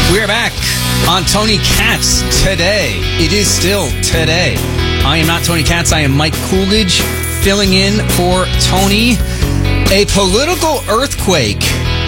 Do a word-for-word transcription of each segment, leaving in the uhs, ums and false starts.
We're back on Tony Katz today. It is still today. I am not Tony Katz. I am Mike Coolidge filling in for Tony. A political earthquake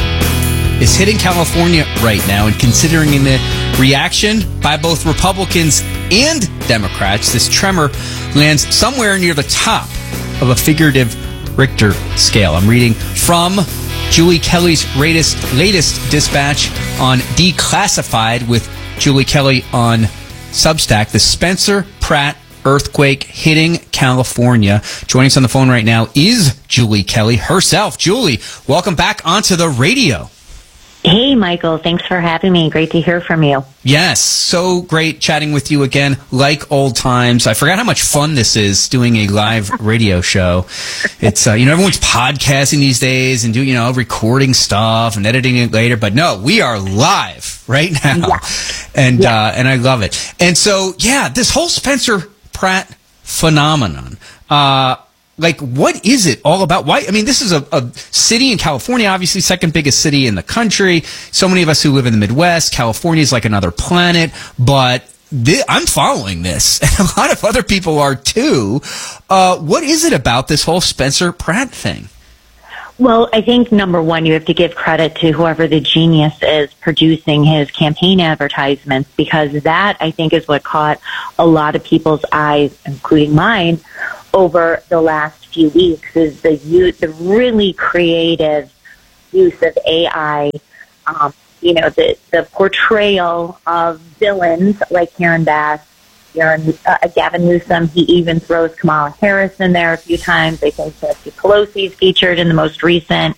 is hitting California right now, and considering the reaction by both Republicans and Democrats, this tremor lands somewhere near the top of a figurative Richter scale. I'm reading from Julie Kelly's latest, latest dispatch on Declassified with Julie Kelly on Substack. The Spencer Pratt earthquake hitting California. Joining us on the phone right now is Julie Kelly herself. Julie, welcome back onto the radio. Hey, Michael. Thanks for having me. Great to hear from you. Yes, so great chatting with you again, like old times. I forgot how much fun this is doing a live radio show. It's, uh, you know, everyone's podcasting these days and do, you know, recording stuff and editing it later. But no, we are live right now. Yeah. And, yeah. uh, and I love it. And so, yeah, this whole Spencer Pratt phenomenon, uh, like, what is it all about? Why? I mean, this is a, a city in California, obviously second biggest city in the country. So many of us who live in the Midwest, California is like another planet. But th- I'm following this, and a lot of other people are too. Uh, what is it about this whole Spencer Pratt thing? Well, I think, number one, you have to give credit to whoever the genius is producing his campaign advertisements, because that, I think, is what caught a lot of people's eyes, including mine, over the last few weeks, is the use, the really creative use of A I, um, you know, the, the portrayal of villains like Karen Bass, Aaron, uh, Gavin Newsom. He even throws Kamala Harris in there a few times. I think Nancy Pelosi is featured in the most recent.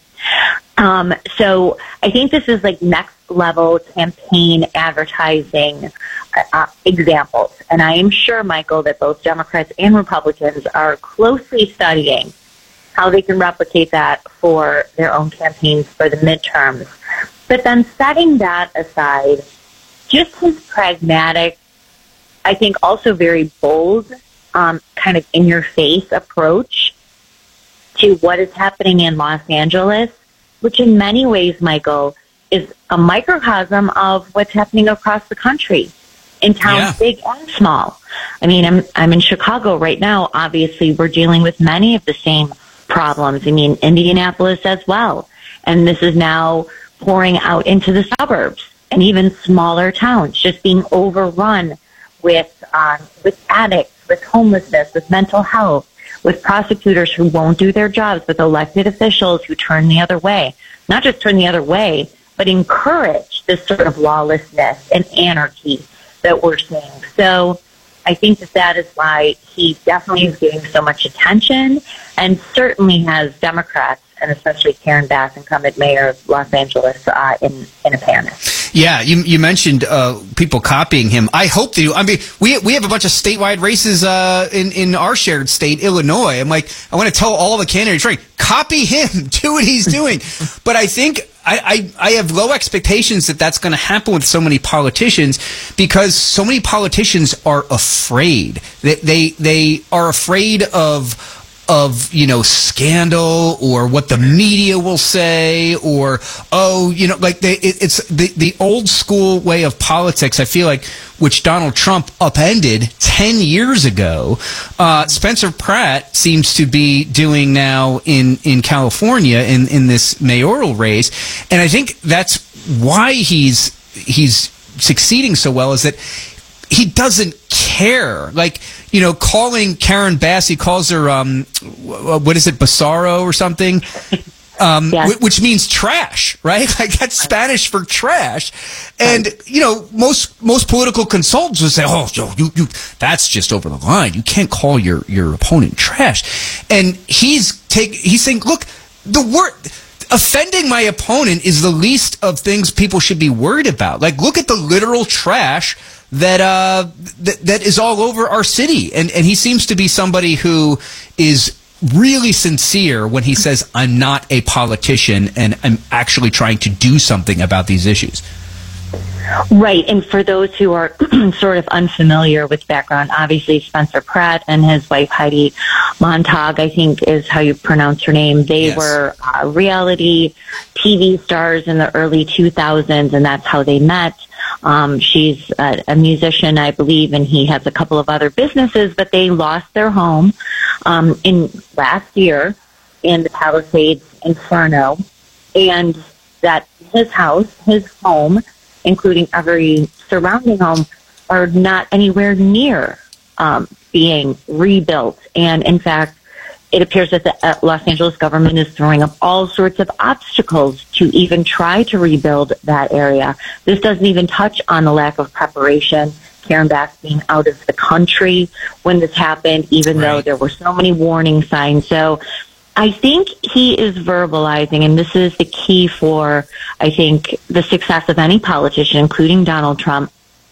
Um, so I think this is like next level campaign advertising uh, examples. And I am sure, Michael, that both Democrats and Republicans are closely studying how they can replicate that for their own campaigns for the midterms. But then setting that aside, just his pragmatic, I think also very bold, um, kind of in-your-face approach to what is happening in Los Angeles, which in many ways, Michael, is a microcosm of what's happening across the country, in towns yeah. big and small. I mean, I'm I'm in Chicago right now. Obviously, we're dealing with many of the same problems. I mean, Indianapolis as well. And this is now pouring out into the suburbs and even smaller towns, just being overrun with um, with addicts, with homelessness, with mental health, with prosecutors who won't do their jobs, with elected officials who turn the other way. Not just turn the other way, but encourage this sort of lawlessness and anarchy that we're seeing. So I think that that is why he definitely is getting so much attention, and certainly has Democrats, and especially Karen Bass, incumbent mayor of Los Angeles, uh, in, in a panic. Yeah, you you mentioned uh, people copying him. I hope they do. I mean, we we have a bunch of statewide races uh, in in our shared state, Illinois. I'm like, I want to tell all the candidates, right, copy him, do what he's doing. But I think I, I, I have low expectations that that's going to happen with so many politicians, because so many politicians are afraid. They they, they are afraid of. of, you know, scandal, or what the media will say, or, oh, you know, like they, it, it's the, the old school way of politics, I feel like, which Donald Trump upended ten years ago. Uh, Spencer Pratt seems to be doing now in, in California in, in this mayoral race. And I think that's why he's, he's succeeding so well, is that he doesn't care. Like, you know, calling Karen Bass, he calls her, um, what is it, Basaro or something, um, yes. which means trash, right? Like, that's Spanish for trash. And, you know, most most political consultants would say, oh, you, you, that's just over the line. You can't call your, your opponent trash. And he's take he's saying, look, the word... offending my opponent is the least of things people should be worried about. Like, look at the literal trash that uh that, that is all over our city, and and he seems to be somebody who is really sincere when he says, I'm not a politician and I'm actually trying to do something about these issues. Right, and for those who are sort of unfamiliar with background, obviously Spencer Pratt and his wife Heidi Montag, I think is how you pronounce her name. They yes. were uh, reality T V stars in the early two thousands, and that's how they met. Um, she's a, a musician, I believe, and he has a couple of other businesses, but they lost their home um, in last year in the Palisades Inferno, and that his house, his home, including every surrounding home, are not anywhere near um, being rebuilt. And in fact, it appears that the uh, Los Angeles government is throwing up all sorts of obstacles to even try to rebuild that area. This doesn't even touch on the lack of preparation. Karen Bass being out of the country when this happened, even right. though there were so many warning signs. So I think he is verbalizing, and this is the key for, I think, the success of any politician, including Donald Trump,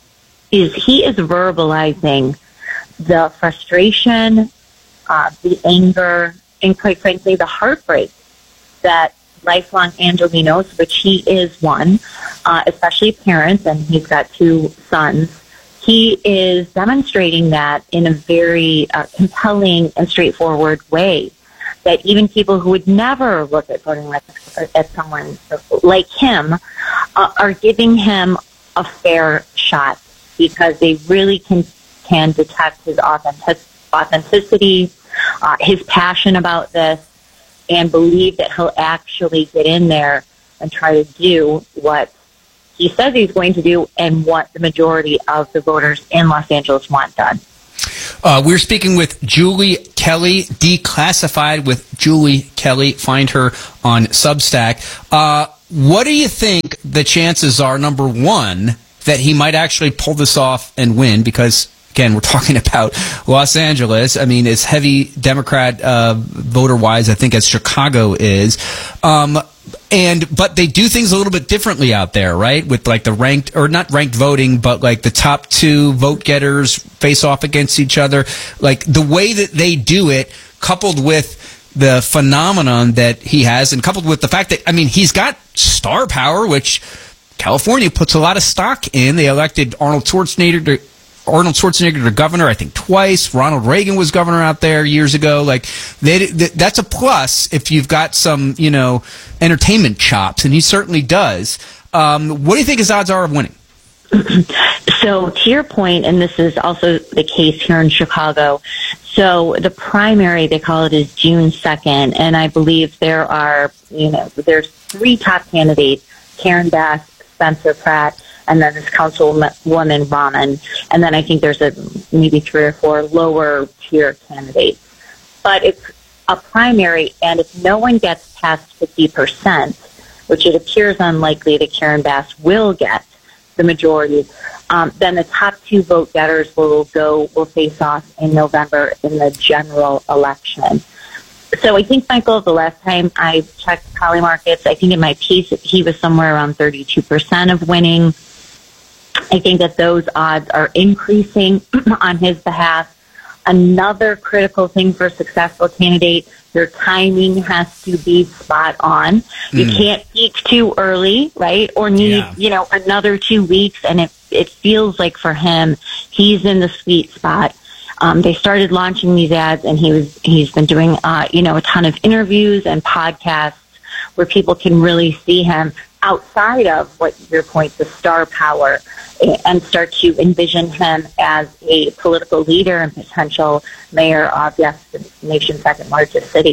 is he is verbalizing the frustration, uh, the anger, and quite frankly, the heartbreak that lifelong Angelenos, which he is one, uh, especially parents, and he's got two sons. He is demonstrating that in a very uh, compelling and straightforward way, that even people who would never look at voting like at someone like him uh, are giving him a fair shot because they really can can detect his authentic, authenticity, uh, his passion about this, and believe that he'll actually get in there and try to do what he says he's going to do and what the majority of the voters in Los Angeles want done. Uh, we're speaking with Julie Kelly, Declassified with Julie Kelly. Find her on Substack. Uh, what do you think the chances are, number one, that he might actually pull this off and win? Because, again, we're talking about Los Angeles. I mean, as heavy Democrat uh, voter-wise, I think, as Chicago is. Um, and but they do things a little bit differently out there, right? With like the ranked, or not ranked voting, but like the top two vote getters face off against each other. Like the way that they do it, coupled with the phenomenon that he has, and coupled with the fact that, I mean, he's got star power, which California puts a lot of stock in. They elected Arnold Schwarzenegger to Arnold Schwarzenegger to governor, I think, twice. Ronald Reagan was governor out there years ago. Like, they, that's a plus if you've got some, you know, entertainment chops, and he certainly does. Um, what do you think his odds are of winning? So, to your point, and this is also the case here in Chicago, so the primary, they call it, is June second, and I believe there are, you know, there's three top candidates, Karen Bass, Spencer Pratt, and then this Councilwoman Rahman. And then I think there's a maybe three or four lower tier candidates. But it's a primary, and if no one gets past fifty percent, which it appears unlikely that Karen Bass will get the majority, um, then the top two vote getters will go will face off in November in the general election. So I think, Michael, the last time I checked Polymarkets, I think in my piece he was somewhere around thirty-two percent of winning. I think that those odds are increasing on his behalf. Another critical thing for a successful candidate, your timing has to be spot on. You mm. can't peak too early, right? Or need, yeah. you know, another two weeks. And it, it feels like for him, he's in the sweet spot. Um, they started launching these ads, and he was, he's been doing, uh, you know, a ton of interviews and podcasts where people can really see him outside of what your point, the star power, and start to envision him as a political leader and potential mayor of, yes, the nation's second largest city.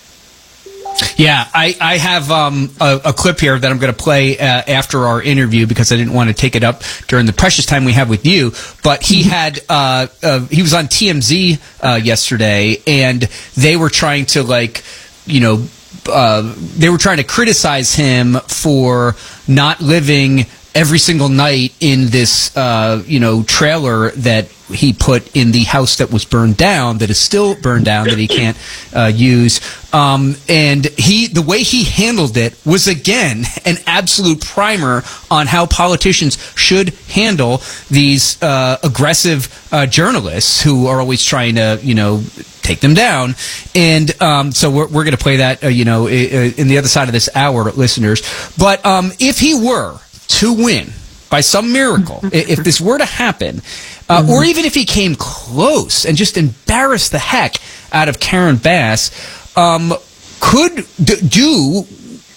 Yeah, I, I have um, a, a clip here that I'm going to play uh, after our interview because I didn't want to take it up during the precious time we have with you. But he had uh, uh, he was on T M Z uh, yesterday, and they were trying to, like, you know, uh, they were trying to criticize him for not living every single night in this, uh, you know, trailer that he put in the house that was burned down, that is still burned down, that he can't uh, use. Um, and he, the way he handled it was, again, an absolute primer on how politicians should handle these uh, aggressive uh, journalists who are always trying to, you know, take them down. And um, so we're, we're going to play that, uh, you know, in the other side of this hour, listeners. But um, if he were to win by some miracle, if this were to happen, uh, mm-hmm. or even if he came close and just embarrassed the heck out of Karen Bass, um, could d- do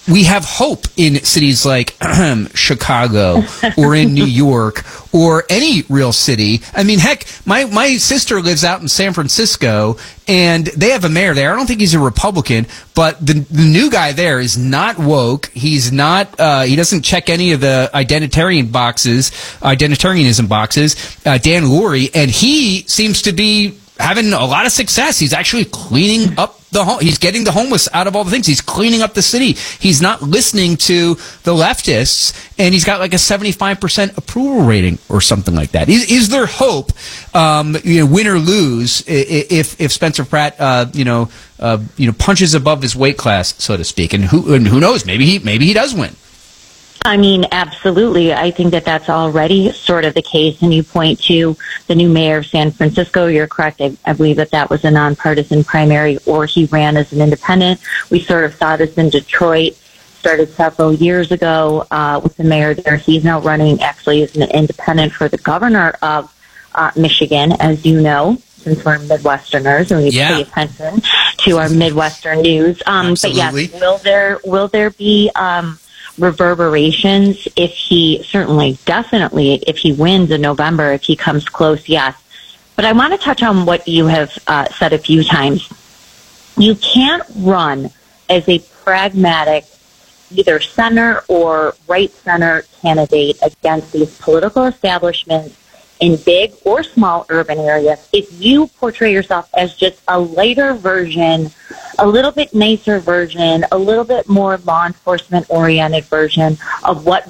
we have hope in cities like Chicago or in New York or any real city. I mean, heck, my, my sister lives out in San Francisco, and they have a mayor there. I don't think he's a Republican, but the, the new guy there is not woke. He's not, uh, he doesn't check any of the identitarian boxes, identitarianism boxes, uh, Dan Lurie, and he seems to be having a lot of success. He's actually cleaning up the home. He's getting the homeless out of all the things. He's cleaning up the city. He's not listening to the leftists, and he's got like a seventy-five percent approval rating or something like that. Is, is there hope, um, you know, win or lose, if if Spencer Pratt, uh, you know, uh, you know, punches above his weight class, so to speak? And who and who knows? Maybe he maybe he does win. I mean, absolutely. I think that that's already sort of the case. And you point to the new mayor of San Francisco. You're correct. I, I believe that that was a nonpartisan primary, or he ran as an independent. We sort of saw this in Detroit, started several years ago uh, with the mayor there. He's now running actually as an independent for the governor of uh, Michigan, as you know, since we're Midwesterners and we yeah. pay attention to our Midwestern news. Um, but yes, will there, will there be... Um, reverberations if he certainly definitely if he wins in November, if he comes close, yes. But I want to touch on what you have uh, said a few times. You can't run as a pragmatic either center or right center candidate against these political establishments in big or small urban areas if you portray yourself as just a lighter version, a little bit nicer version, a little bit more law enforcement oriented version of what